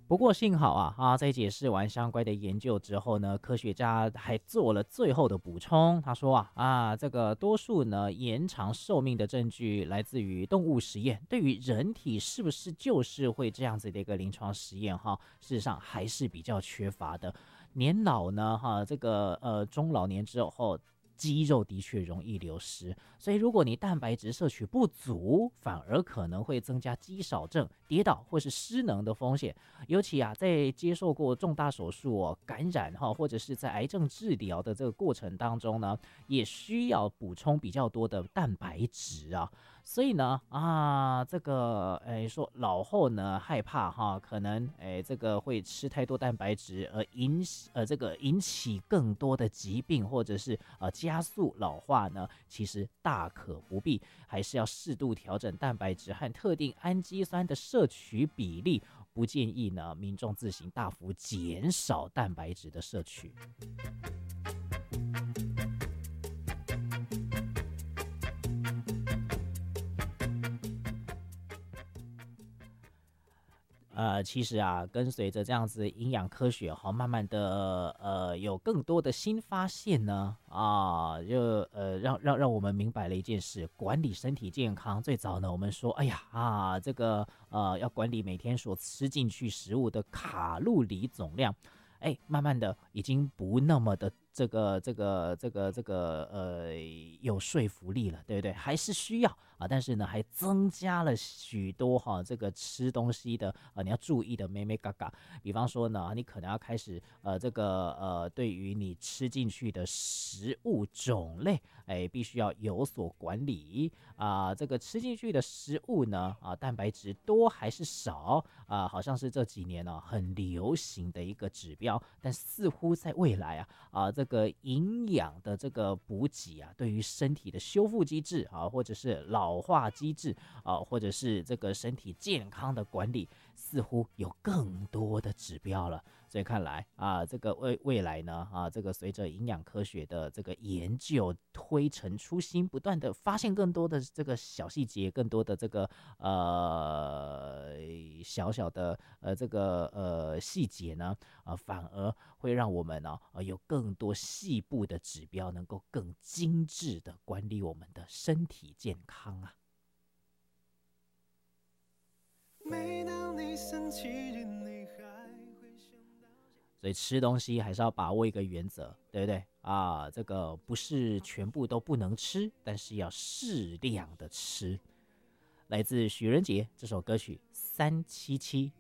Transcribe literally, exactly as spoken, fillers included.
不过幸好啊啊，在解释完相关的研究之后呢，科学家还做了最后的补充。他说啊啊，这个多数呢延长寿命的证据来自于动物实验，对于人体是不是就是会这样子的一个临床实验哈，事实上还是比较缺乏的。年老呢哈，这个呃中老年之后。肌肉的确容易流失，所以如果你蛋白质摄取不足，反而可能会增加肌少症、跌倒或是失能的风险。尤其啊，在接受过重大手术哦、感染哈，或者是在癌症治疗的这个过程当中呢，也需要补充比较多的蛋白质啊。所以呢，啊，这个，哎，说老后呢害怕哈，可能哎这个会吃太多蛋白质而引呃这个引起更多的疾病，或者是呃加速老化呢，其实大可不必，还是要适度调整蛋白质和特定氨基酸的摄取比例，不建议呢民众自行大幅减少蛋白质的摄取。呃，其实啊，跟随着这样子营养科学哈，慢慢的呃，有更多的新发现呢，啊，就呃，让让让我们明白了一件事：管理身体健康，最早呢，我们说，哎呀啊，这个呃，要管理每天所吃进去食物的卡路里总量，哎，慢慢的已经不那么的这个这个这个这个呃有说服力了，对不对？还是需要啊，但是呢，还增加了许多哈、这个吃东西的呃你要注意的咩咩嘎嘎。比方说呢，你可能要开始呃这个呃对于你吃进去的食物种类，哎，必须要有所管理啊、这个吃进去的食物呢啊，蛋白质多还是少啊？好像是这几年呢、很流行的一个指标，但似乎在未来啊啊这个营养的这个补给啊，对于身体的修复机制啊，或者是老化机制啊，或者是这个身体健康的管理，似乎有更多的指标了。所以看来啊，这个未未来呢啊，这个随着营养科学的这个研究推陈出新，不断的发现更多的这个小细节，更多的这个呃小小的呃这个呃细节呢，啊、反而会让我们呢、呃、有更多细部的指标，能够更精致的管理我们的身体健康啊。每当你生气，你还会想到所以吃东西还是要把握一个原则，对不对啊？这个不是全部都不能吃，但是要适量的吃。来自许仁杰这首歌曲《三七七》。